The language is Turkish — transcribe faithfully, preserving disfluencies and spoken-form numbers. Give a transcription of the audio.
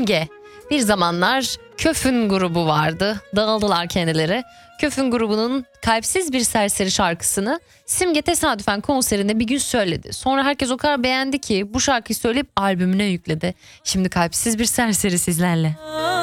Simge. Bir zamanlar Köfün grubu vardı. Dağıldılar kendileri. Köfün grubunun Kalpsiz Bir Serseri şarkısını Simge tesadüfen konserinde bir gün söyledi. Sonra herkes o kadar beğendi ki bu şarkıyı söyleyip albümüne yükledi. Şimdi Kalpsiz Bir Serseri sizlerle.